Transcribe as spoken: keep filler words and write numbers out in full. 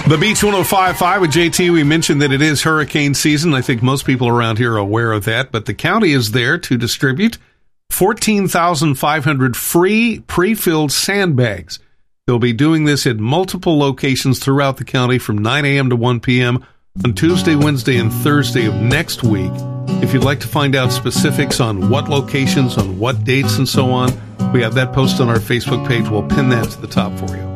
The Beach one oh five point five with J T, we mentioned that it is hurricane season. I think most people around here are aware of that, but the county is there to distribute fourteen thousand five hundred free pre-filled sandbags. They'll be doing this at multiple locations throughout the county from nine a.m. to one p.m. on Tuesday, Wednesday, and Thursday of next week. If you'd like to find out specifics on what locations, on what dates, and so on, we have that posted on our Facebook page. We'll pin that to the top for you.